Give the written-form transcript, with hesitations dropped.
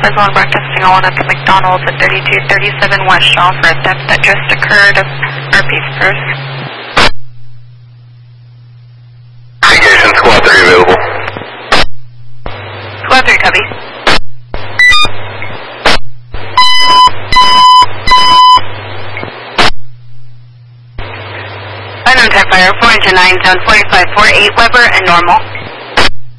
Visual and broadcasting all up to McDonald's at 3237 West Shaw for a theft that just occurred of Murphy's purse. Engagement Squad 3 available. Squad 3, copy. Unknown type fire, 4 into 9, zone 4548, Weber and normal.